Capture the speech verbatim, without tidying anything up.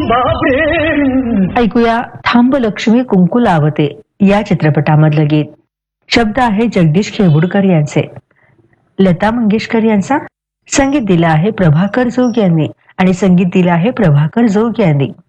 ऐकूया थांब लक्ष्मी कुंकू लावते या चित्रपटामधलं गीत. शब्द आहे जगदीश खेबुडकर यांचे, लता मंगेशकर यांचा. संगीत दिलं आहे प्रभाकर जोग यांनी आणि संगीत दिलं आहे प्रभाकर जोग यांनी.